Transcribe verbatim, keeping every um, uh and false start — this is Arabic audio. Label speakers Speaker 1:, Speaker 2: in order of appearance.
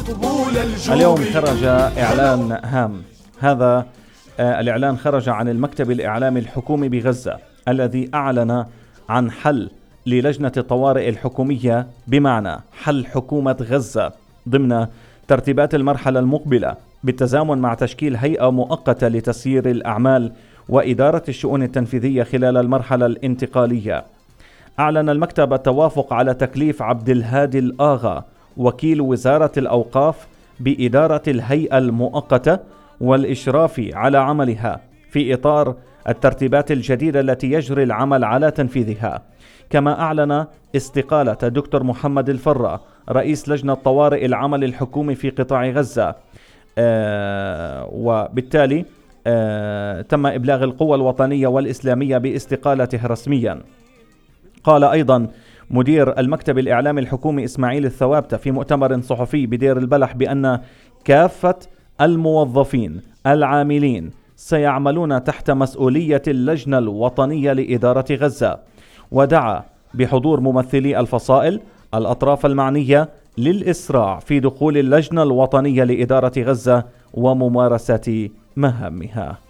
Speaker 1: اليوم خرج إعلان هام. هذا الإعلان خرج عن المكتب الإعلامي الحكومي بغزة الذي أعلن عن حل للجنة الطوارئ الحكومية، بمعنى حل حكومة غزة ضمن ترتيبات المرحلة المقبلة بالتزامن مع تشكيل هيئة مؤقتة لتسيير الأعمال وإدارة الشؤون التنفيذية خلال المرحلة الانتقالية. أعلن المكتب التوافق على تكليف عبد الهادي الآغا وكيل وزارة الأوقاف بإدارة الهيئة المؤقتة والإشراف على عملها في إطار الترتيبات الجديدة التي يجري العمل على تنفيذها. كما أعلن استقالة دكتور محمد الفرة رئيس لجنة طوارئ العمل الحكومي في قطاع غزة، آه وبالتالي آه تم إبلاغ القوى الوطنية والإسلامية باستقالته رسميا. قال أيضا مدير المكتب الإعلامي الحكومي إسماعيل الثوابتة في مؤتمر صحفي بدير البلح بأن كافة الموظفين العاملين سيعملون تحت مسؤولية اللجنة الوطنية لإدارة غزة، ودعا بحضور ممثلي الفصائل الأطراف المعنية للإسراع في دخول اللجنة الوطنية لإدارة غزة وممارسة مهامها.